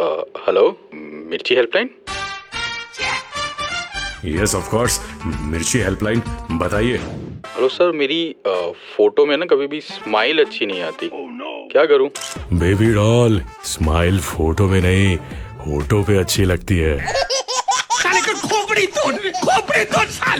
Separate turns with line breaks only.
Hello, मिर्ची helpline.
Yes of course, मिर्ची helpline, बताइए।
हेलो सर, मेरी फोटो में ना कभी भी स्माइल अच्छी नहीं आती। क्या करूं?
बेबी डॉल, स्माइल फोटो में नहीं, होठों पे अच्छी लगती है।
साले का खोपड़ी तोड़ साले।